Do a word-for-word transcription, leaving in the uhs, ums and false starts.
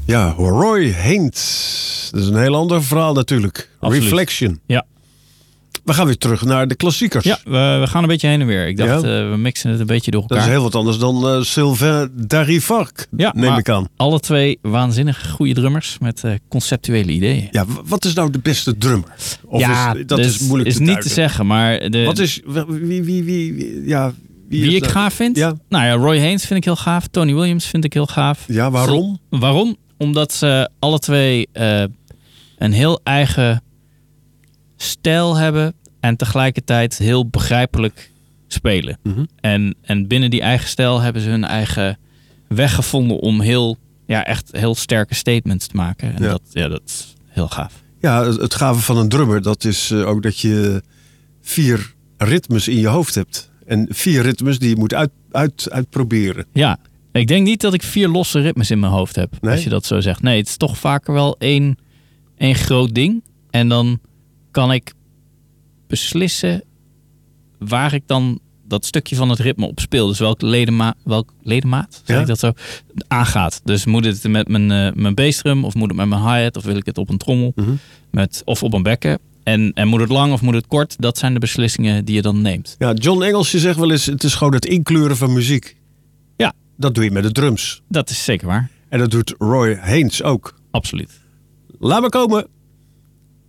Ja, Roy Haynes. Dat is een heel ander verhaal natuurlijk. Absoluut. Reflection. Ja. We gaan weer terug naar de klassiekers. Ja, we, we gaan een beetje heen en weer. Ik dacht, Ja. uh, we mixen het een beetje door elkaar. Dat is heel wat anders dan uh, Sylvain Darivark, ja, neem ik aan. Alle twee waanzinnig goede drummers met uh, conceptuele ideeën. Ja, wat is nou de beste drummer? Of ja, is, dat dus is moeilijk is te niet duiden. te zeggen, maar... De, wat is... Wie, wie, wie, wie, ja, wie, wie is ik nou? gaaf vind? Ja. Nou ja, Roy Haynes vind ik heel gaaf. Tony Williams vind ik heel gaaf. Ja, waarom? Zo, waarom? Omdat ze alle twee uh, een heel eigen stijl hebben en tegelijkertijd heel begrijpelijk spelen. Mm-hmm. En, en binnen die eigen stijl hebben ze hun eigen weg gevonden om heel, ja, echt heel sterke statements te maken. En ja. Dat, ja, dat is heel gaaf. Ja, het gave van een drummer, dat is uh, ook dat je vier ritmes in je hoofd hebt. En vier ritmes die je moet uit, uit, uitproberen. Ja, ik denk niet dat ik vier losse ritmes in mijn hoofd heb, nee? als je dat zo zegt. Nee, het is toch vaker wel één, één groot ding. En dan kan ik beslissen waar ik dan dat stukje van het ritme op speel. Dus welk, ledema- welk ledemaat, zeg ja? ik dat zo, aangaat. Dus moet het met mijn, uh, mijn bassdrum of moet het met mijn hi-hat of wil ik het op een trommel mm-hmm. met, of op een bekken. En, en moet het lang of moet het kort? Dat zijn de beslissingen die je dan neemt. Ja, John Engels, je zegt wel eens, het is gewoon het inkleuren van muziek. Ja. Dat doe je met de drums. Dat is zeker waar. En dat doet Roy Haynes ook. Absoluut. Laat maar komen.